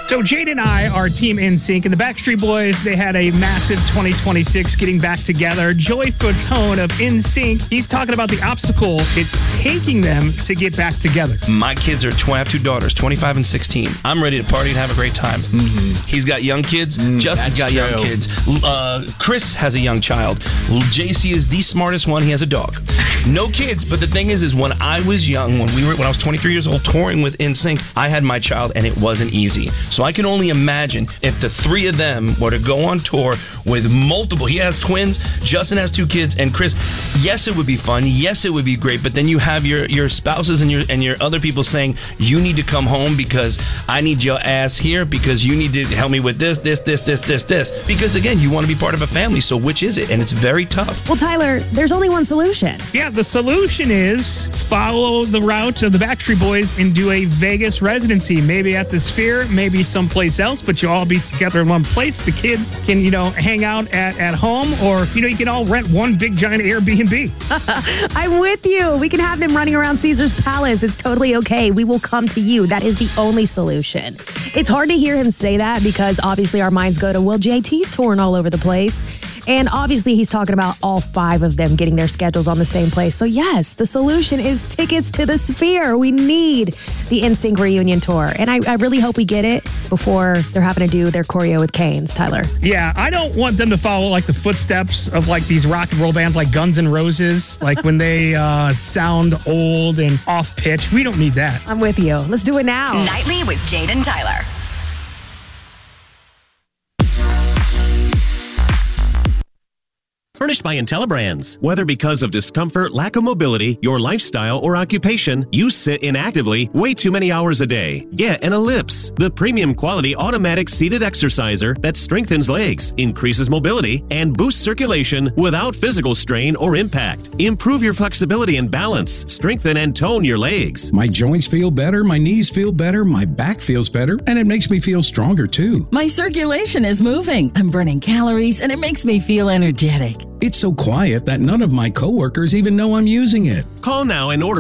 So Jade and I are Team NSYNC, and the Backstreet Boys, they had a massive 2026 getting back together. Joey Fatone of NSYNC, he's talking about the obstacle it's taking them to get back together. My kids I have two daughters, 25 and 16. I'm ready to party and have a great time. Mm-hmm. He's got young kids. Justin's got young kids. Chris has a young child. JC is the smartest one. He has a dog. No kids, but the thing is when I was young, when I was 23 years old touring with NSYNC, I had my child and it wasn't easy. So I can only imagine if the three of them were to go on tour with multiple. He has twins, Justin has two kids, and Chris. Yes, it would be fun. Yes, it would be great. But then you have your spouses and your other people saying, you need to come home because I need your ass here because you need to help me with this. Because again, you want to be part of a family. So which is it? And it's very tough. Well, Tyler, there's only one solution. Yeah, the solution is follow the route of the Backstreet Boys and do a Vegas residency. Maybe at the Sphere, maybe someplace else, but you all be together in one place. The kids can, hang out at home, or, you can all rent one big giant Airbnb. I'm with you. We can have them running around Caesar's Palace. It's totally okay. We will come to you. That is the only solution. It's hard to hear him say that because obviously our minds go to, well, JT's touring all over the place. And obviously he's talking about all five of them getting their schedules on the same place. So yes, the solution is tickets to the Sphere. We need the NSYNC reunion tour. And I really hope we get it before they're having to do their choreo with Canes, Tyler. Yeah, I don't want them to follow like the footsteps of like these rock and roll bands like Guns N' Roses, like when they sound old and off pitch. We don't need that. I'm with you. Let's do it now. Nightly with Jade and Tyler. Furnished by IntelliBrands. Whether because of discomfort, lack of mobility, your lifestyle, or occupation, you sit inactively way too many hours a day. Get an Ellipse, the premium quality automatic seated exerciser that strengthens legs, increases mobility, and boosts circulation without physical strain or impact. Improve your flexibility and balance. Strengthen and tone your legs. My joints feel better, my knees feel better, my back feels better, and it makes me feel stronger too. My circulation is moving. I'm burning calories, and it makes me feel energetic. It's so quiet that none of my coworkers even know I'm using it. Call now and order